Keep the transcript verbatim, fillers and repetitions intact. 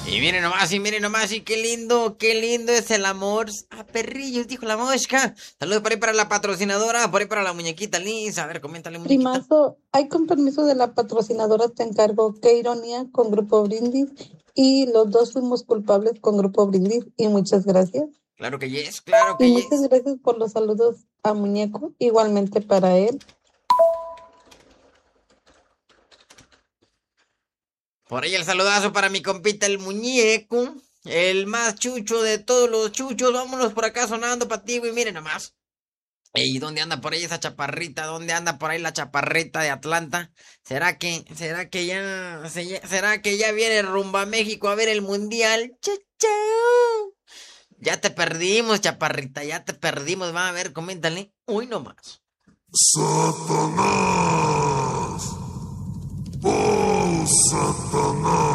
Y miren nomás, y miren nomás, y qué lindo, qué lindo es el amor. Ah, perrillos, dijo la mosca. Saludos por ahí para la patrocinadora, por ahí para la muñequita Liz. A ver, coméntale, muñequita. Primazo, hay con permiso de la patrocinadora, te encargo. Qué ironía con Grupo Brindis. Y los dos fuimos culpables con Grupo Brindis. Y muchas gracias. Claro que yes, claro Y que muchas yes. gracias por los saludos a Muñeco. Igualmente para él. Por ahí el saludazo para mi compita el muñeco. El más chucho de todos los chuchos. Vámonos por acá sonando para ti, güey. Miren nomás. ¿Y dónde anda por ahí esa chaparrita? ¿Dónde anda por ahí la chaparrita de Atlanta? ¿Será que, será que ya, se- será que ya viene rumbo a México a ver el mundial? Chao, chao. Ya te perdimos, chaparrita, ya te perdimos. Va a ver, coméntale. Uy, no más. Satanás. Oh, Satanás.